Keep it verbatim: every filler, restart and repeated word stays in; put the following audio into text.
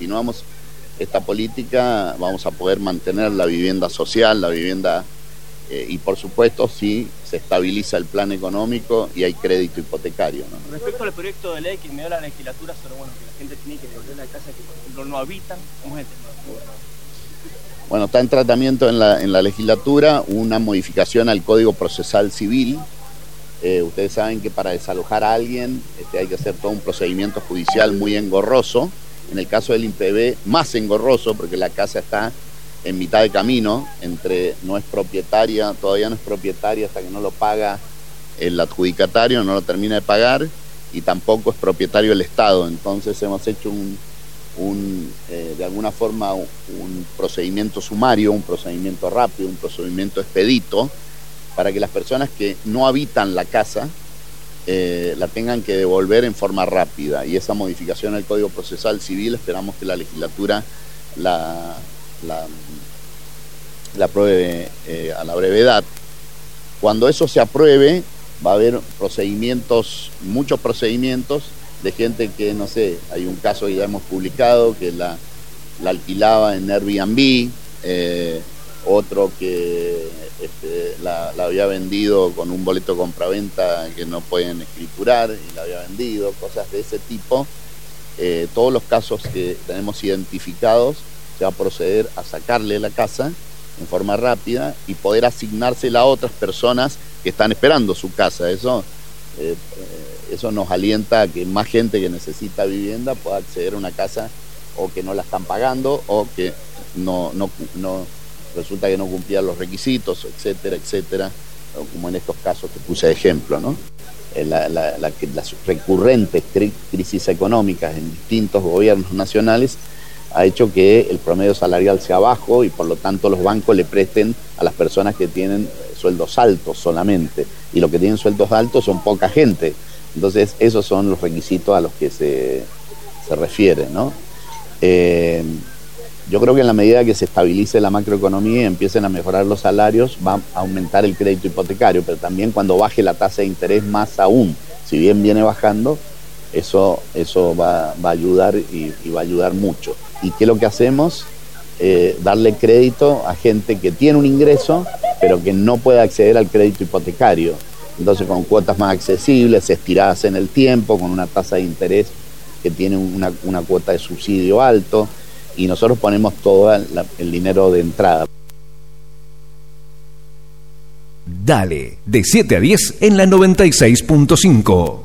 continuamos esta política vamos a poder mantener la vivienda social, la vivienda eh, y por supuesto si se estabiliza el plan económico y hay crédito hipotecario, ¿no? Respecto al proyecto de ley que envió la legislatura sobre bueno, que la gente tiene que devolver la casa que por ejemplo no habitan, ¿cómo es el tema? Bueno, está en tratamiento en la, en la legislatura una modificación al Código Procesal Civil. Eh, ustedes saben que para desalojar a alguien este, hay que hacer todo un procedimiento judicial muy engorroso. En el caso del I N P B, más engorroso, porque la casa está en mitad de camino, entre no es propietaria, todavía no es propietaria hasta que no lo paga el adjudicatario, no lo termina de pagar, y tampoco es propietario el Estado. Entonces hemos hecho un, un eh, de alguna forma un, un procedimiento sumario, un procedimiento rápido, un procedimiento expedito, para que las personas que no habitan la casa Eh, la tengan que devolver en forma rápida, y esa modificación al Código Procesal Civil esperamos que la legislatura la, la, la apruebe eh, a la brevedad. Cuando eso se apruebe va a haber procedimientos, muchos procedimientos de gente que, no sé, hay un caso que ya hemos publicado que la, la alquilaba en Airbnb, eh, otro que este, la, la había vendido con un boleto de compraventa que no pueden escriturar y la había vendido, cosas de ese tipo. Eh, todos los casos que tenemos identificados se va a proceder a sacarle la casa en forma rápida y poder asignársela a otras personas que están esperando su casa. Eso, eh, eso nos alienta a que más gente que necesita vivienda pueda acceder a una casa o que no la están pagando o que no, no, no resulta que no cumplían los requisitos, etcétera, etcétera, como en estos casos que puse de ejemplo, ¿no? La, la, la, las recurrentes crisis económicas en distintos gobiernos nacionales ha hecho que el promedio salarial sea bajo y por lo tanto los bancos le presten a las personas que tienen sueldos altos solamente, y los que tienen sueldos altos son poca gente. Entonces esos son los requisitos a los que se, se refiere, ¿no? Eh, Yo creo que en la medida que se estabilice la macroeconomía y empiecen a mejorar los salarios, va a aumentar el crédito hipotecario, pero también cuando baje la tasa de interés más aún, si bien viene bajando, eso, eso va, va a ayudar y, y va a ayudar mucho. ¿Y qué es lo que hacemos? Eh, darle crédito a gente que tiene un ingreso, pero que no puede acceder al crédito hipotecario. Entonces con cuotas más accesibles, estiradas en el tiempo, con una tasa de interés que tiene una, una cuota de subsidio alto, y nosotros ponemos todo la, el dinero de entrada. Dale, de siete a diez en la noventa y seis punto cinco.